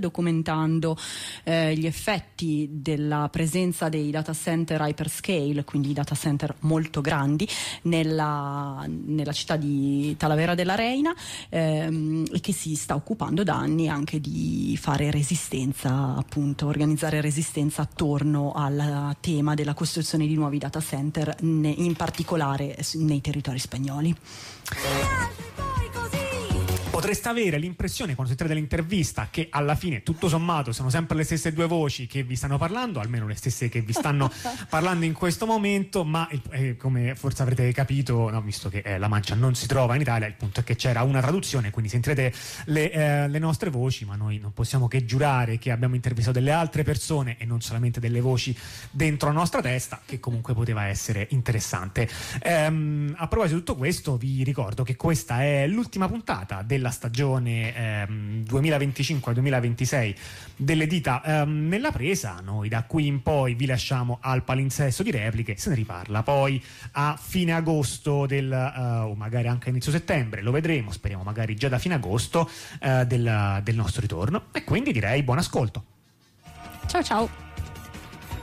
documentando gli effetti della presenza dei data center hyperscale, quindi data center molto grandi, nella città di Talavera della Reina, e che si sta occupando da anni anche di fare resistenza, appunto organizzare resistenza attorno al tema della costruzione di nuovi data center, in particolare nei territori spagnoli. Potreste avere l'impressione, quando sentite dell'intervista, che alla fine tutto sommato sono sempre le stesse due voci che vi stanno parlando, almeno le stesse che vi stanno parlando in questo momento, ma come forse avrete capito, no, visto che La Mancia non si trova in Italia, il punto è che c'era una traduzione, quindi sentirete le nostre voci, ma noi non possiamo che giurare che abbiamo intervistato delle altre persone e non solamente delle voci dentro la nostra testa, che comunque poteva essere interessante. A proposito di tutto questo, vi ricordo che questa è l'ultima puntata della stagione 2025-2026 delle dita nella presa. Noi da qui in poi vi lasciamo al palinsesto di repliche, se ne riparla poi a fine agosto o magari anche a inizio settembre, lo vedremo, speriamo magari già da fine agosto del nostro ritorno, e quindi direi buon ascolto. Ciao ciao.